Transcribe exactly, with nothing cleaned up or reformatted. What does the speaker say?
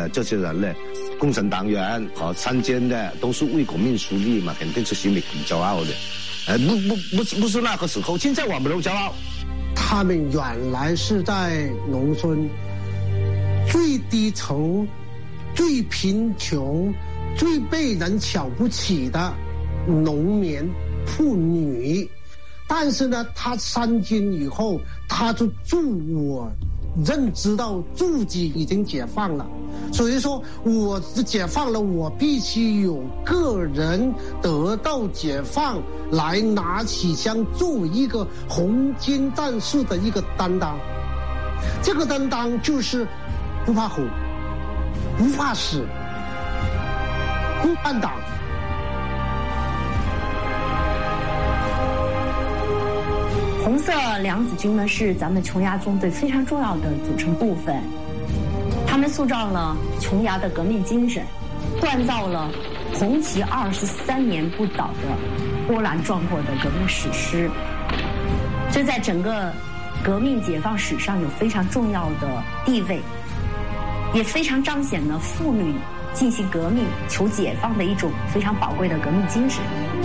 呃这些人呢，共产党员和参军的都是为国民出力嘛，肯定是心里挺骄傲的。呃，不不不不是那个时候，现在我们都骄傲。 他们原来是在农村最低层、最贫穷、最被人瞧不起的农民妇女，但是呢，他参军以后，他就自我认知到自己已经解放了，所以说我解放了，我必须有个人得到解放，来拿起枪作为一个红军战士的一个担当。这个担当就是不怕苦，不怕死，不叛党。 红色梁子军呢，是咱们琼崖纵队非常重要的组成部分，他们塑造了琼崖的革命精神，锻造了红旗二十三年不倒的波澜壮阔的革命史诗，这在整个革命解放史上有非常重要的地位，也非常彰显了妇女进行革命求解放的一种非常宝贵的革命精神。